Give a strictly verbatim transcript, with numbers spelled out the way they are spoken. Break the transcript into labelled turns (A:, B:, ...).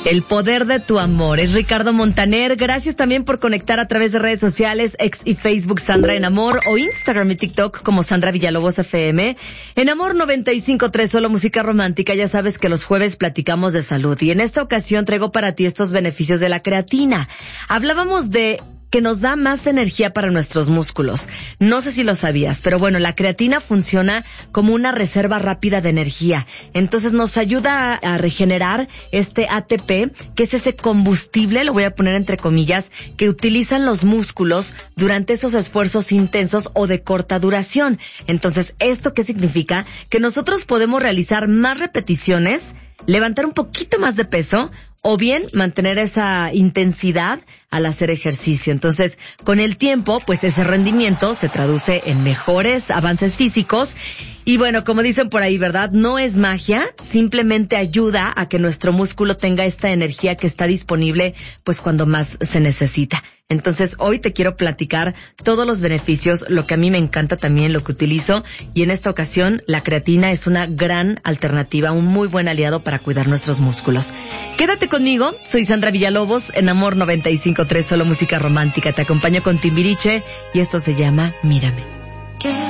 A: El poder de tu amor. Es Ricardo Montaner. Gracias también por conectar a través de redes sociales, X y Facebook Sandra en Amor, o Instagram y TikTok como Sandra Villalobos F M. En Amor noventa y cinco punto tres, solo música romántica. Ya sabes que los jueves platicamos de salud. Y en esta ocasión traigo para ti estos beneficios de la creatina. Hablábamos de que nos da más energía para nuestros músculos. No sé si lo sabías, pero bueno, la creatina funciona como una reserva rápida de energía. Entonces nos ayuda a, a regenerar este A T P, que es ese combustible, lo voy a poner entre comillas, que utilizan los músculos durante esos esfuerzos intensos o de corta duración. Entonces, ¿esto qué significa? Que nosotros podemos realizar más repeticiones, levantar un poquito más de peso, o bien mantener esa intensidad al hacer ejercicio. Entonces, con el tiempo, pues ese rendimiento se traduce en mejores avances físicos. Y bueno, como dicen por ahí, ¿verdad? No es magia, simplemente ayuda a que nuestro músculo tenga esta energía que está disponible, pues cuando más se necesita. Entonces, hoy te quiero platicar todos los beneficios, lo que a mí me encanta también, lo que utilizo. Y en esta ocasión, la creatina es una gran alternativa, un muy buen aliado para cuidar nuestros músculos. Quédate conmigo, soy Sandra Villalobos, en Amor noventa y cinco punto tres, solo música romántica. Te acompaño con Timbiriche y esto se llama Mírame.